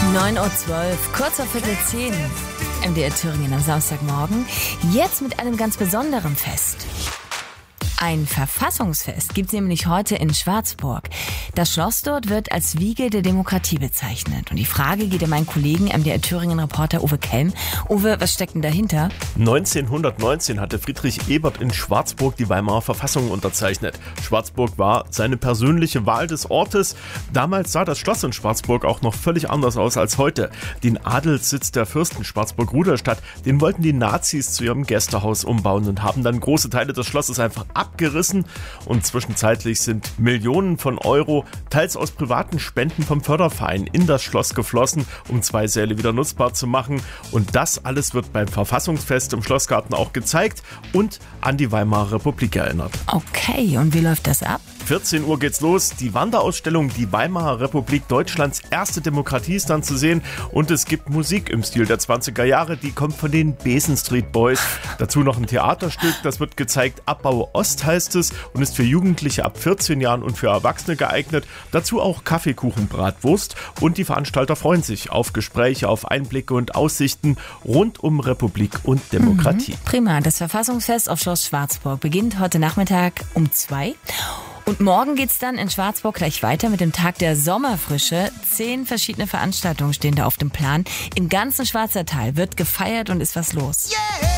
9:12 Uhr, kurz vor 9:45 MDR Thüringen am Samstagmorgen. Jetzt mit einem ganz besonderen Fest. Ein Verfassungsfest gibt es nämlich heute in Schwarzburg. Das Schloss dort wird als Wiege der Demokratie bezeichnet. Und die Frage geht an meinen Kollegen MDR Thüringen-Reporter Uwe Kelm. Uwe, was steckt denn dahinter? 1919 hatte Friedrich Ebert in Schwarzburg die Weimarer Verfassung unterzeichnet. Schwarzburg war seine persönliche Wahl des Ortes. Damals sah das Schloss in Schwarzburg auch noch völlig anders aus als heute. Den Adelssitz der Fürsten Schwarzburg-Rudolstadt, den wollten die Nazis zu ihrem Gästehaus umbauen und haben dann große Teile des Schlosses einfach abgerissen. Und zwischenzeitlich sind Millionen von Euro, teils aus privaten Spenden vom Förderverein, in das Schloss geflossen, um 2 Säle wieder nutzbar zu machen. Und das alles wird beim Verfassungsfest im Schlossgarten auch gezeigt und an die Weimarer Republik erinnert. Okay, und wie läuft das ab? 14 Uhr geht's los. Die Wanderausstellung Die Weimarer Republik, Deutschlands erste Demokratie, ist dann zu sehen. Und es gibt Musik im Stil der 20er Jahre, die kommt von den Besen Street Boys. Dazu noch ein Theaterstück, das wird gezeigt. Abbau Ost heißt es und ist für Jugendliche ab 14 Jahren und für Erwachsene geeignet. Dazu auch Kaffeekuchen, Bratwurst. Und die Veranstalter freuen sich auf Gespräche, auf Einblicke und Aussichten rund um Republik und Demokratie. Prima, das Verfassungsfest auf Schloss Schwarzburg beginnt heute Nachmittag um 2. Und morgen geht's dann in Schwarzburg gleich weiter mit dem Tag der Sommerfrische. 10 verschiedene Veranstaltungen stehen da auf dem Plan. Im ganzen Schwarzertal wird gefeiert und ist was los. Yeah!